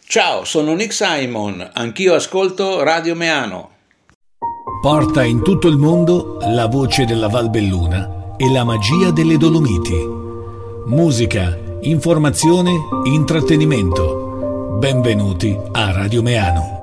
Ciao, sono Nick Simon, anch'io ascolto Radio Meano. Porta in tutto il mondo la voce della Valbelluna e la magia delle Dolomiti. Musica, informazione, intrattenimento. Benvenuti a Radio Meano.